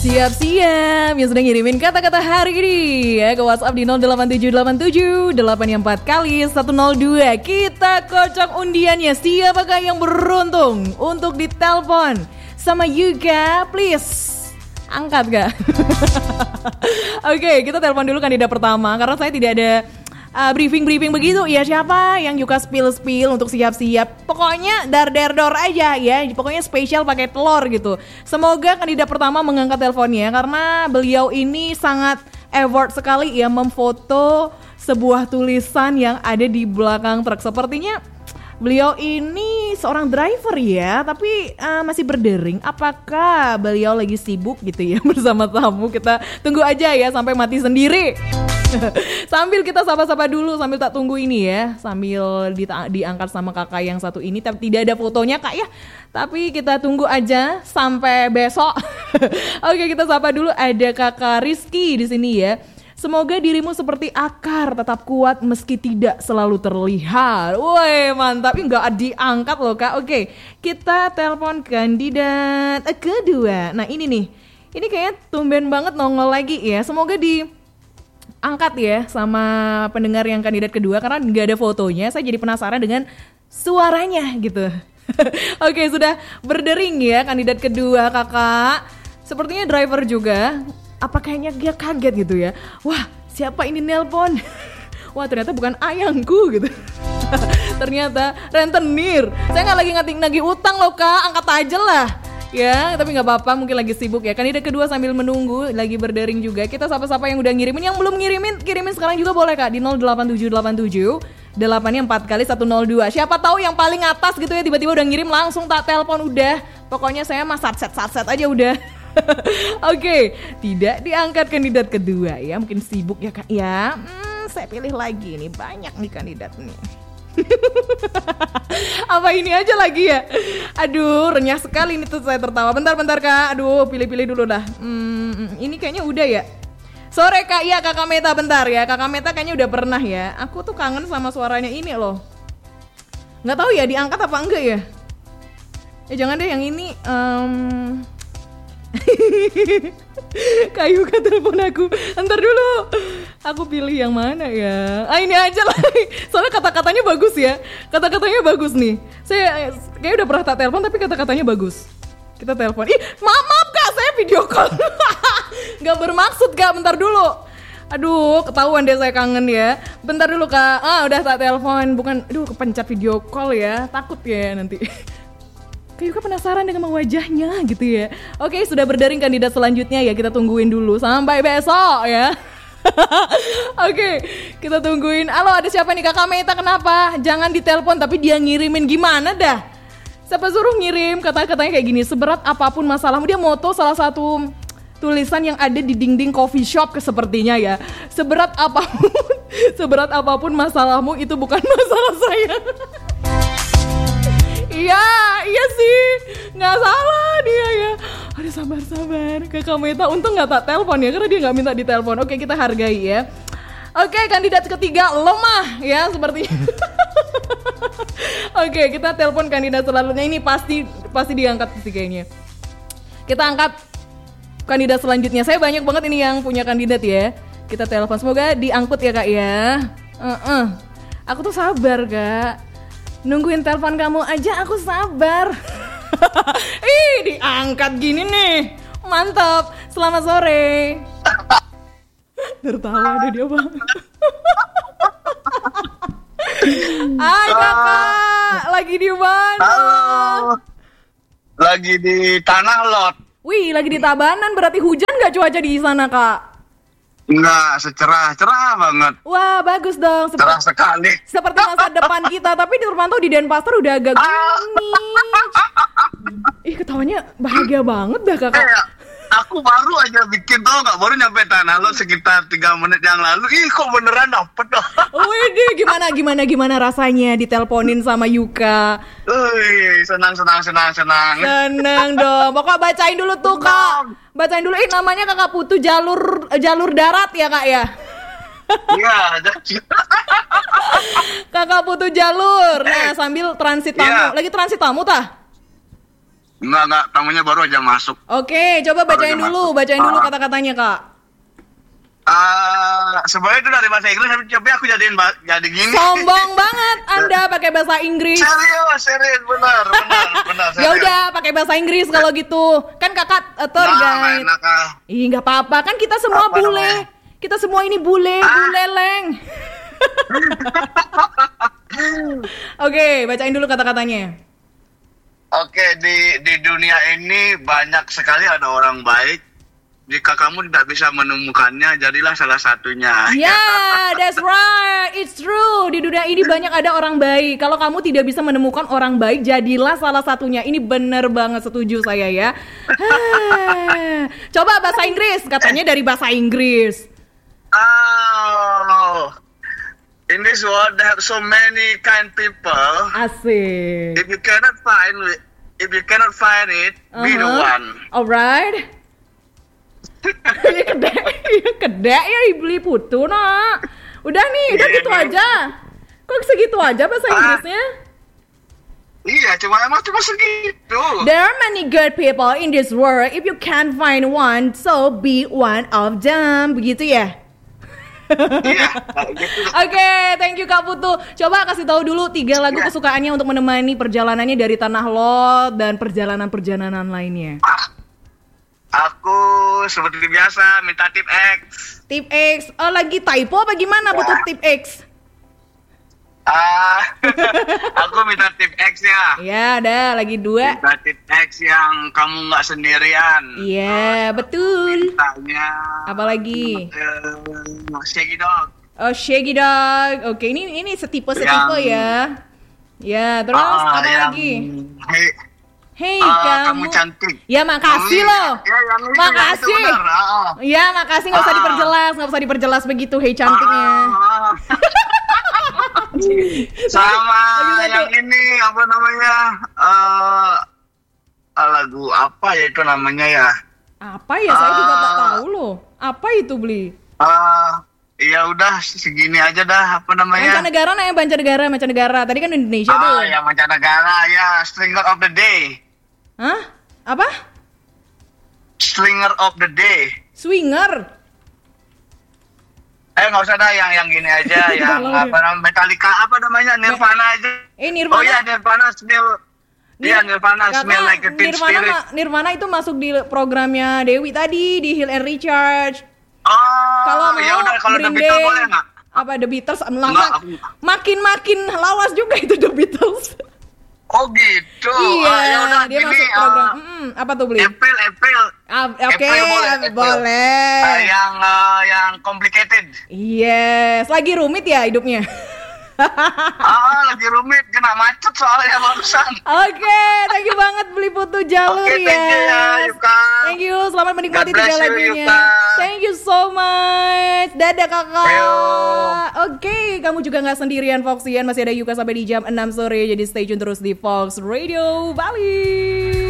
Siap-siap yang sudah ngirimin kata-kata hari ini ya ke WhatsApp di 08787 84 kali 102. Kita kocok undiannya. Siapakah yang beruntung untuk ditelepon sama Yuka? Please angkat gak? Oke, kita telepon dulu kandidat pertama karena saya tidak ada briefing begitu ya, siapa yang Yuka spill untuk siap-siap. Pokoknya dor aja ya. Pokoknya spesial pakai telur gitu. Semoga kandidat pertama mengangkat teleponnya karena beliau ini sangat effort sekali ya memfoto sebuah tulisan yang ada di belakang truk. Sepertinya beliau ini seorang driver ya, tapi masih berdering. Apakah beliau lagi sibuk gitu ya bersama tamu? Kita tunggu aja ya sampai mati sendiri. Sambil kita sapa-sapa dulu sambil tak tunggu ini ya, sambil diangkat sama kakak yang satu ini, tapi tidak ada fotonya kak ya, tapi kita tunggu aja sampai besok. Oke, kita sapa dulu, ada kakak Rizky di sini ya. Semoga dirimu seperti akar tetap kuat meski tidak selalu terlihat. Woi mantap, nggak diangkat loh kak. Oke, kita telepon kandidat kedua. Nah ini nih, ini kayaknya tumben banget nongol lagi ya. Semoga angkat ya sama pendengar yang kandidat kedua karena nggak ada fotonya. Saya jadi penasaran dengan suaranya gitu. Oke, sudah berdering ya kandidat kedua kakak. Sepertinya driver juga. Apa kayaknya dia kaget gitu ya? Wah, siapa ini nelpon? Wah, ternyata bukan ayangku gitu. Ternyata rentenir. Saya nggak lagi nagih utang loh kak, angkat aja lah. Ya, tapi nggak apa-apa, mungkin lagi sibuk ya. Kandidat kedua sambil menunggu, lagi berdering juga. Kita sapa-sapa yang udah ngirimin, yang belum kirimin kirimin sekarang juga boleh kak di 08787 8-nya 4 kali 102. Siapa tahu yang paling atas gitu ya tiba-tiba udah ngirim langsung tak telepon udah. Pokoknya saya mah satset aja udah. Oke, tidak diangkat kandidat kedua ya, mungkin sibuk ya kak ya. Saya pilih lagi nih, banyak nih kandidat nih. Apa ini aja lagi ya? Aduh, renyah sekali ini tuh saya tertawa. Bentar kak, aduh pilih dulu dah. Ini kayaknya udah ya. Sore kak, iya kakak Meta bentar ya. Kakak Meta kayaknya udah pernah ya. Aku tuh kangen sama suaranya ini loh. Nggak tahu ya diangkat apa enggak ya? Jangan deh yang ini. Kayu ke telepon aku. Ntar dulu, aku pilih yang mana ya. Ini aja lah. Soalnya kata-katanya bagus ya. Kata-katanya bagus nih. Saya kayak udah pernah tak telepon tapi kata-katanya bagus. Kita telepon. Maaf kak, saya video call. Gak bermaksud kak, bentar dulu. Aduh, ketahuan deh saya kangen ya. Bentar dulu kak. Udah tak telepon. Bukan, kepencet video call ya. Takut ya nanti. Kayak penasaran dengan wajahnya gitu ya. Oke, sudah berdering kandidat selanjutnya ya. Kita tungguin dulu sampai besok ya. Oke, kita tungguin. Halo, ada siapa nih? Kakak Meta kenapa? Jangan ditelepon tapi dia ngirimin, gimana dah? Siapa suruh ngirim? Kata-katanya kayak gini, seberat apapun masalahmu. Dia moto salah satu tulisan yang ada di dinding coffee shop sepertinya ya. Seberat apapun masalahmu itu bukan masalah saya. Iya sih, nggak salah dia ya. Aduh sabar, kakak Meta untung nggak tak telepon ya, karena dia nggak minta ditelepon. Oke, kita hargai ya. Oke, kandidat ketiga lemah ya sepertinya. Oke, kita telepon kandidat selanjutnya, ini pasti diangkat sih kayaknya. Kita angkat kandidat selanjutnya. Saya banyak banget ini yang punya kandidat ya. Kita telepon, semoga diangkut ya kak ya. Aku tuh sabar kak. Nungguin telepon kamu aja aku sabar. Diangkat gini nih. Mantap. Selamat sore. Tertawa ada dia bang. Hai kakak. Lagi di mana? Halo. Lagi di Tanah Lot. Wih, lagi di Tabanan. Berarti hujan gak cuaca di sana kak? Enggak, cerah banget. Wah, bagus dong. Cerah sekali. Seperti masa depan kita. Tapi di Terpantau di Denpasar udah agak gini. Ketawanya bahagia banget dah kakak. Aku baru aja bikin, tau gak, baru nyampe Tanah Lot sekitar 3 menit yang lalu. Kok beneran dapet dong. Wih, gimana rasanya diteleponin sama Yuka? Senang. Senang dong. Pokoknya bacain dulu tuh kak. Bacain dulu, namanya kakak Putu jalur darat ya kak ya? Iya. Kakak Putu jalur. Nah sambil transit tamu. Lagi transit tamu tah? Enggak, tamunya baru aja masuk. Oke, coba bacain dulu kata-katanya, Kak. Sebenarnya itu dari bahasa Inggris, tapi aku jadi gini. Sombong banget Anda pakai bahasa Inggris. Serius, benar. Ya udah, pakai bahasa Inggris kalau gitu. Kan Kakak tour guide. Ih, nggak apa-apa, kan kita semua Apa bule. namanya? Kita semua ini bule leng. Oke, bacain dulu kata-katanya. Oke, di dunia ini banyak sekali ada orang baik. Jika kamu tidak bisa menemukannya, jadilah salah satunya. Yeah, that's right. It's true. Di dunia ini banyak ada orang baik. Kalau kamu tidak bisa menemukan orang baik, jadilah salah satunya. Ini bener banget, setuju saya ya. Coba bahasa Inggris. Katanya dari bahasa Inggris. Oh, in this world there have so many kind people. Asik. If you cannot find it, be the one. Alright. Ya kedek ya beli putu nak. Udah gitu aja. Kok segitu aja bahasa Inggrisnya? Iya, emang cuma segitu. There are many good people in this world. If you can't find one, so be one of them. Begitu ya? Iya, gitu. Oke, thank you Kak Putu. Coba kasih tahu dulu 3 lagu kesukaannya untuk menemani perjalanannya dari Tanah Lot dan perjalanan-perjalanan lainnya. Aku seperti biasa minta tip X. Tip X, lagi typo apa gimana butuh tip X? Aku minta tip X ya. Ya, ada lagi 2. Minta tip X yang kamu nggak sendirian. Iya, betul. Mintanya. Apa lagi? Shaggy Dog. Oh, Shaggy Dog. Oke, ini setipe ya. Ya, terus apa lagi? Hey, kamu cantik. Ya, makasih loh. Ya, makasih. Ya, makasih, nggak usah diperjelas begitu. Hey, cantiknya. Sama yang ini apa namanya? Lagu apa ya itu namanya ya? Apa ya? Saya juga tak tahu loh. Apa itu beli? Ya udah segini aja dah, apa namanya? Mancanegara. Tadi kan Indonesia tuh. Ya mancanegara ya, Stringer of the Day. Hah? Apa? Stringer of the Day. Swinger. Nggak usah dah yang gini aja, yang apa namanya Metallica apa namanya Nirvana aja. Nirvana. Oh iya Nirvana Smell. Iya Nirvana Smell Like a Teen Spirit. Nirvana itu masuk di programnya Dewi tadi di Hill and Recharge. Kalau ya udah kalau The Beatles boleh nggak? Apa The Beatles? Makin lawas juga itu The Beatles. Oh gitu. Iya, ya udah dia gini. Masuk program. Apa tuh beli? April. Oke, boleh. Yang complicated. Yes, lagi rumit ya hidupnya. Lagi rumit, kena macet soalnya barusan. Oke, thank you banget beli putu jalur ya. Thank you ya, Yuka. Thank you, selamat menikmati God 3 bless you, lagunya. Yuka. Thank you so much. Dadah kakak. Ayo. Oke, kamu juga nggak sendirian Foxian, masih ada Yuka sampai di jam 6 sore. Jadi stay tune terus di Fox Radio Bali.